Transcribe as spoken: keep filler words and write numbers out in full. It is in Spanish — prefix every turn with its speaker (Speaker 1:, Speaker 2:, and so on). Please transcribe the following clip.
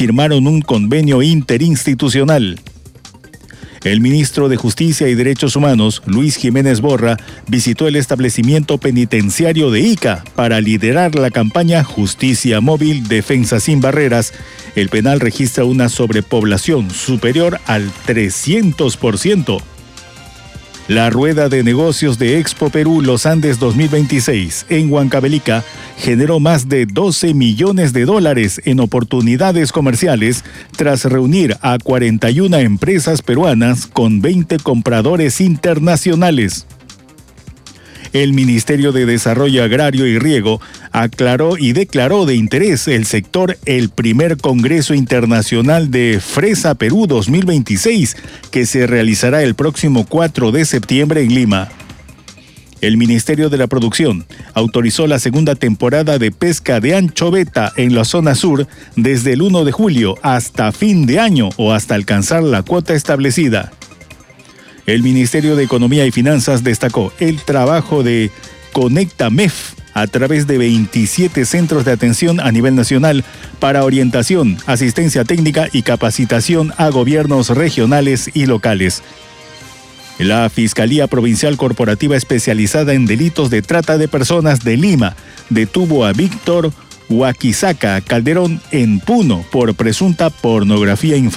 Speaker 1: firmaron un convenio interinstitucional. El ministro de Justicia y Derechos Humanos, Luis Jiménez Borra, visitó el establecimiento penitenciario de Ica para liderar la campaña Justicia Móvil, Defensa sin Barreras. El penal registra una sobrepoblación superior al trescientos por ciento. La rueda de negocios de Expo Perú Los Andes dos mil veintiséis en Huancavelica generó más de doce millones de dólares en oportunidades comerciales tras reunir a cuarenta y una empresas peruanas con veinte compradores internacionales. El Ministerio de Desarrollo Agrario y Riego aclaró y declaró de interés el sector el primer Congreso Internacional de Fresa Perú dos mil veintiséis, que se realizará el próximo cuatro de septiembre en Lima. El Ministerio de la Producción autorizó la segunda temporada de pesca de anchoveta en la zona sur desde el primero de julio hasta fin de año o hasta alcanzar la cuota establecida. El Ministerio de Economía y Finanzas destacó el trabajo de Conecta M E F a través de veintisiete centros de atención a nivel nacional para orientación, asistencia técnica y capacitación a gobiernos regionales y locales. La Fiscalía Provincial Corporativa Especializada en Delitos de Trata de Personas de Lima detuvo a Víctor Huaquizaca Calderón en Puno por presunta pornografía infantil.